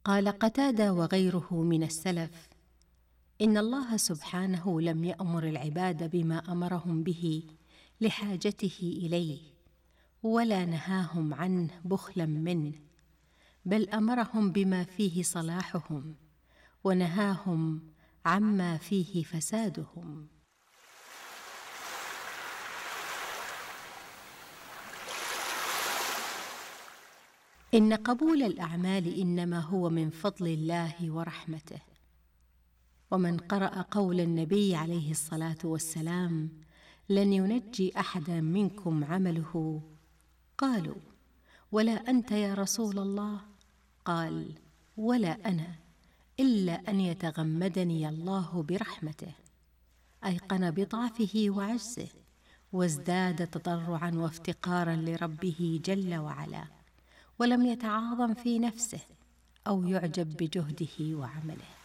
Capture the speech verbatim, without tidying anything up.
قال قتادة وغيره من السلف: إن الله سبحانه لم يأمر العباد بما أمرهم به لحاجته إليه، ولا نهاهم عنه بخلا منه، بل أمرهم بما فيه صلاحهم، ونهاهم عما فيه فسادهم. إن قبول الأعمال إنما هو من فضل الله ورحمته. ومن قرأ قول النبي عليه الصلاة والسلام: لن ينجي أحدا منكم عمله، قالوا: ولا أنت يا رسول الله؟ قال: ولا أنا، إلا أن يتغمدني الله برحمته. أيقن بضعفه وعجزه، وازداد تضرعا وافتقارا لربه جل وعلا، ولم يتعاظم في نفسه أو يعجب بجهده وعمله.